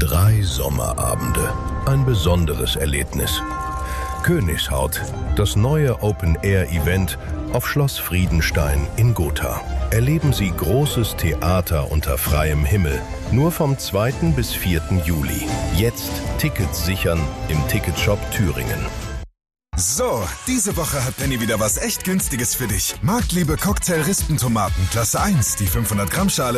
3 Sommerabende. Ein besonderes Erlebnis. Königshaut, das neue Open-Air-Event auf Schloss Friedenstein in Gotha. Erleben Sie großes Theater unter freiem Himmel. Nur vom 2. bis 4. Juli. Jetzt Tickets sichern im Ticketshop Thüringen. So, diese Woche hat Penny wieder was echt Günstiges für dich. Marktliebe Cocktail-Rispentomaten, Klasse 1, die 500 Gramm Schale